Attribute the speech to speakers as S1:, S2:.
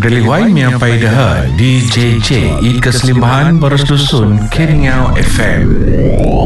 S1: Peduli Wai Miang Paidah DJJ Ika Selimbahan Baros Dusun Keringau FM.